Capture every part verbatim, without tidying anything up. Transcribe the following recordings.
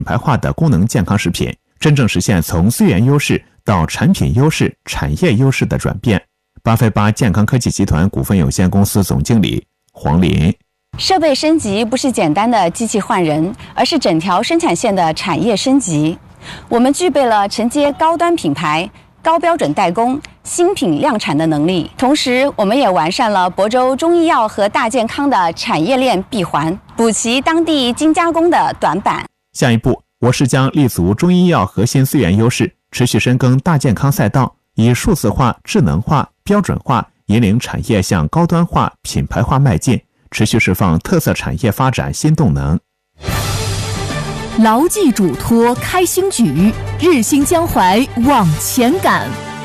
牌化的功能健康食品，真正实现从资源优势到产品优势、产业优势的转变。巴菲巴健康科技集团股份有限公司总经理黄林。 设备升级不是简单的机器换人，而是整条生产线的产业升级。我们具备了承接高端品牌、高标准代工、新品量产的能力，同时我们也完善了亳州中医药和大健康的产业链闭环，补齐当地精加工的短板。 下一步，我市将立足中医药核心资源优势，持续深耕大健康赛道，以数字化、智能化、标准化引领产业向高端化、品牌化迈进，持续释放特色产业发展新动能。 牢记嘱托开新举，日新江淮往前赶。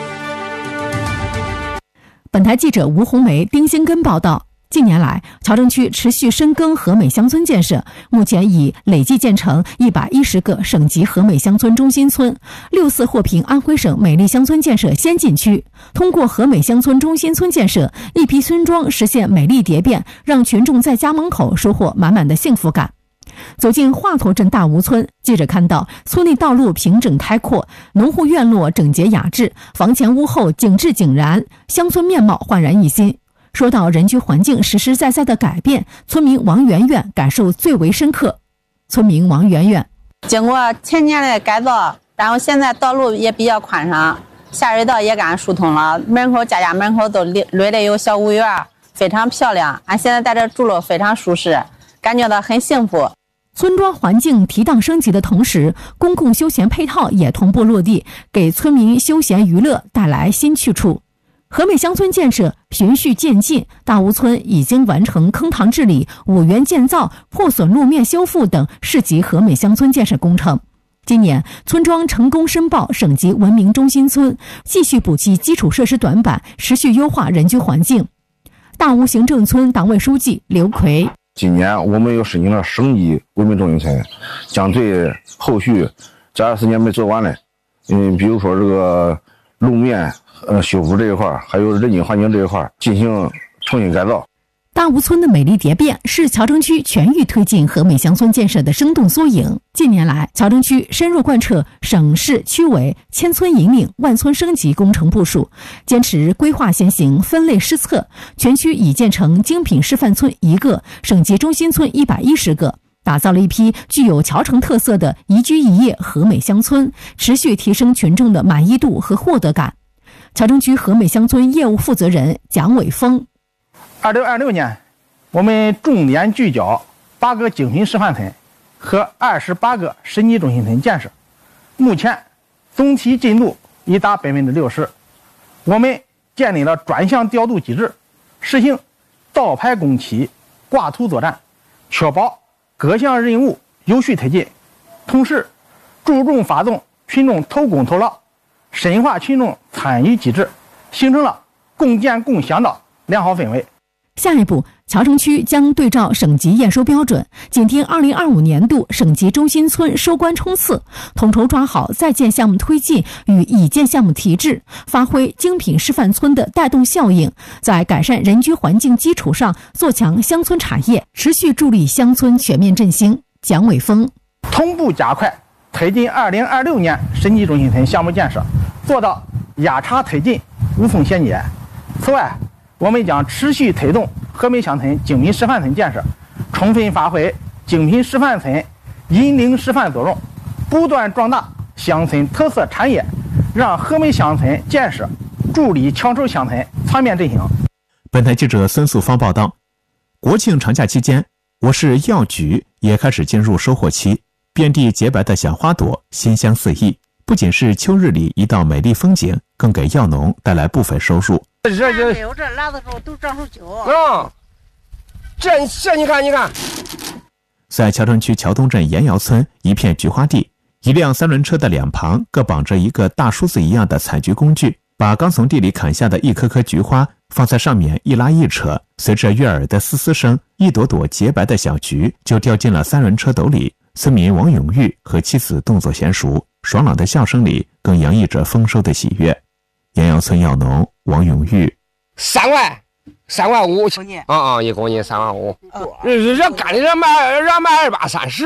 本台记者吴红梅、丁新根报道，近年来，桥城区持续深耕和美乡村建设，目前已累计建成一百一十个省级和美乡村中心村，六次获评安徽省美丽乡村建设先进区。通过和美乡村中心村建设，一批村庄实现美丽蝶变，让群众在家门口收获满满的幸福感。走进华佗镇大吴村，记者看到村内道路平整开阔，农户院落整洁雅致，房前屋后景致井然，乡村面貌焕然一新。说到人居环境实实在在的改变，村民王媛媛感受最为深刻。村民王媛媛： 经过前年的改造，然后现在道路也比较宽敞，下水道也给俺疏通了，门口家家门口都垒了有小屋园，非常漂亮。俺现在在这住了非常舒适，感觉到很幸福。 村庄环境提档升级的同时，公共休闲配套也同步落地，给村民休闲娱乐带来新去处。和美乡村建设循序渐进，大吴村已经完成坑塘治理、五园建造、破损路面修复等市级和美乡村建设工程。今年，村庄成功申报省级文明中心村，继续补齐基础设施短板，持续优化人居环境。大吴行政村党委书记刘奎： 今年我们又申请了省级文明中心村，将对后续这二十年没做完的，嗯，比如说这个路面呃修复这一块，还有人居环境这一块进行重新改造。 大吴村的美丽蝶变是桥城区全域推进和美乡村建设的生动缩影。近年来，桥城区深入贯彻省市区委千村引领、万村升级工程部署，坚持规划先行、分类施策，全区已建成精品示范村一个，省级中心村一百一十个，打造了一批具有桥城特色的宜居宜业和美乡村，持续提升群众的满意度和获得感。桥城区和美乡村业务负责人蒋伟峰： 二零二六年，我们重点聚焦八个精品示范村和二十八个省级中心村建设，目前总体进度已达百分之六十。我们建立了专项调度机制，实行倒排工期、挂图作战，确保各项任务有序推进。同时，注重发动群众投工投劳，深化群众参与机制，形成了共建共享的良好氛围。 下一步，桥城区将对照省级验收标准，紧盯二零二五年度省级中心村收官冲刺，统筹抓好在建项目推进与已建项目提质，发挥精品示范村的带动效应，在改善人居环境基础上做强乡村产业，持续助力乡村全面振兴。蒋伟峰： 同步加快推进二零二六年省级中心村项目建设，做到压插推进、无缝衔接。此外，我们将持续推动和美乡村精品示范村建设，充分发挥精品示范村引领示范作用，不断壮大乡村特色产业，让和美乡村建设助力强州乡村全面振兴。 本台记者孙素芳报道，国庆长假期间，我市药菊也开始进入收获期，遍地洁白的小花朵，馨香四溢。不仅是秋日里一道美丽风景，更给药农带来部分收入。 这这我这来的时候都长出酒啊！这这你看你看， 在桥城区桥东镇盐窑村一片菊花地，一辆三轮车的两旁各绑着一个大梳子一样的采菊工具，把刚从地里砍下的一颗颗菊花放在上面一拉一扯，随着悦耳的嘶嘶声，一朵朵洁白的小菊就掉进了三轮车斗里。村民王永玉和妻子动作娴熟，爽朗的笑声里更洋溢着丰收的喜悦。盐窑村药农王永玉： 三万，三万五，啊啊，一公斤三万五。人人干的人卖，人卖二八三十。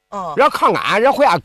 然后抗癌，然后回家